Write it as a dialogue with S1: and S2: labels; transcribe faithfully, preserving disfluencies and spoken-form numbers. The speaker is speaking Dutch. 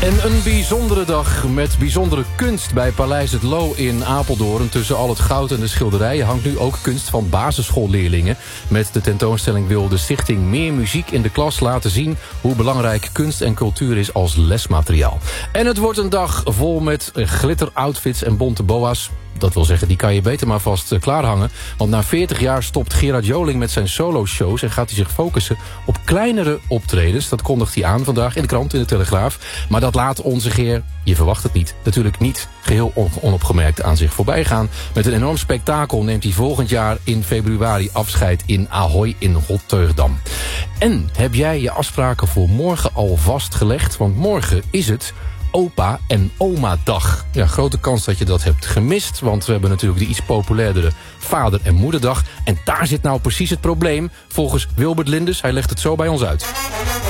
S1: En een bijzondere dag met bijzondere kunst bij Paleis het Loo in Apeldoorn. Tussen al het goud en de schilderijen hangt nu ook kunst van basisschoolleerlingen. Met de tentoonstelling wil de stichting Meer Muziek in de Klas laten zien hoe belangrijk kunst en cultuur is als lesmateriaal. En het wordt een dag vol met glitteroutfits en bonte boa's. Dat wil zeggen, die kan je beter maar vast klaarhangen. Want na veertig jaar stopt Gerard Joling met zijn solo-shows en gaat hij zich focussen op kleinere optredens. Dat kondigt hij aan vandaag in de krant, in de Telegraaf. Maar dat laat onze Geer, je verwacht het niet, natuurlijk niet geheel on- onopgemerkt aan zich voorbij gaan. Met een enorm spektakel neemt hij volgend jaar in februari afscheid in Ahoy in Rotterdam. En heb jij je afspraken voor morgen al vastgelegd? Want morgen is het Opa en Oma Dag. Ja, grote kans dat je dat hebt gemist, want we hebben natuurlijk de iets populairdere Vader- en Moederdag. En daar zit nou precies het probleem, volgens Wilbert Linders. Hij legt het zo bij ons uit.